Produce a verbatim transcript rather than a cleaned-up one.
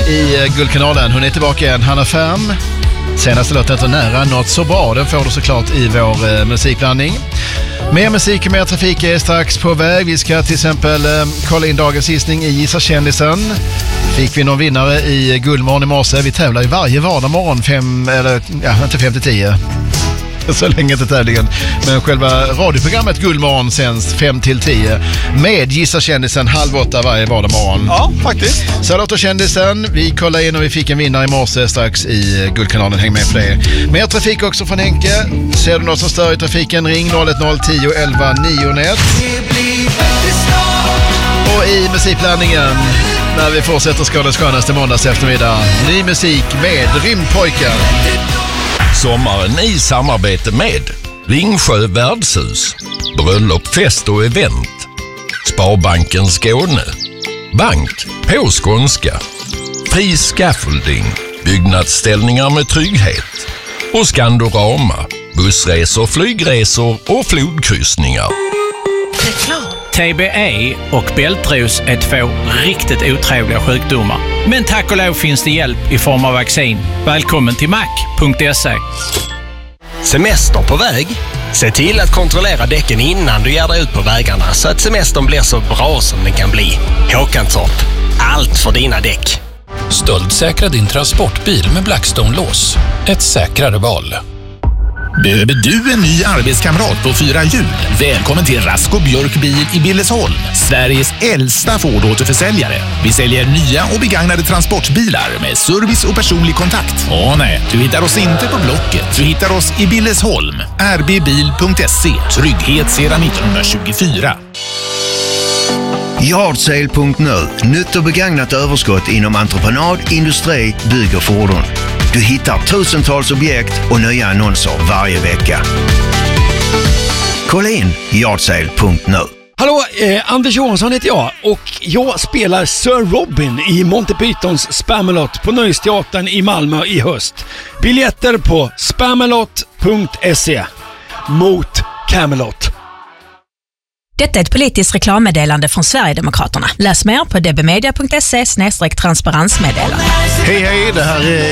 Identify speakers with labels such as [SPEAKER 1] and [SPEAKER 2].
[SPEAKER 1] i Guldkanalen. Hon är tillbaka igen, Hanna Färm. Senaste låten heter Nära något så bra. Den får du såklart i vår eh, musikblandning. Mer musik och mer trafik är strax på väg. Vi ska till exempel eh, kolla in dagens gissning i Gissa kändisen. Fick vi någon vinnare i Guldmorgon i morse. Vi tävlar ju varje vardag morgon fem, eller ja, inte fem till tio. Så länge till tävlingen. Men själva radioprogrammet Guldmorgon sänds fem till tio med Gissa kändisen halv åtta varje vardag morgon.
[SPEAKER 2] Ja, faktiskt.
[SPEAKER 1] Så låter kändisen. Vi kollar in och vi fick en vinnare i morse strax i Guldkanalen. Häng med för det. Mer trafik också från Henke. Ser du något som stör i trafiken, ring noll ett noll tio elva nio ett. Och i musikblandningen, när vi fortsätter Skånes skönaste måndags eftermiddag, ny musik med Rymdpojkar.
[SPEAKER 3] Sommaren i samarbete med Ringsjö värdshus, bröllop, fest och event, Sparbanken Skåne, bank på skånska, fri scaffolding, byggnadsställningar med trygghet och Skandorama, bussresor, flygresor och flodkryssningar.
[SPEAKER 4] T B E och bältros är två riktigt otrevliga sjukdomar. Men tack och lov finns det hjälp i form av vaccin. Välkommen till mac punkt se.
[SPEAKER 5] Semester på väg? Se till att kontrollera däcken innan du ger dig ut på vägarna så att semestern blir så bra som den kan bli. Håkantorp, allt för dina däck.
[SPEAKER 6] Stöldsäkra din transportbil med Blackstone-lås. Ett säkrare val.
[SPEAKER 7] Behöver du en ny arbetskamrat på fyra hjul? Välkommen till Rasko Björk Bil i Billesholm, Sveriges äldsta Ford-återförsäljare. Vi säljer nya och begagnade transportbilar med service och personlig kontakt. Åh nej, du hittar oss inte på Blocket. Du hittar oss i Billesholm. r b bil punkt se. Trygghet sedan nittonhundratjugofyra.
[SPEAKER 8] Yardsale punkt nu. Nytt och begagnat överskott inom entreprenad, industri, bygg och fordon. Du hittar tusentals objekt och nya annonser varje vecka. Kolla in yardsale punkt nu.
[SPEAKER 9] Hallå, eh, Anders Johansson heter jag och jag spelar Sir Robin i Monty Pythons Spamalot på Nöjesteatern i Malmö i höst. Biljetter på spamalot punkt se. Mot Camelot.
[SPEAKER 10] Detta är ett politiskt reklammeddelande från Sverigedemokraterna. Läs mer på d b media punkt se slash transparensmeddelande.
[SPEAKER 1] Hej hej, det här är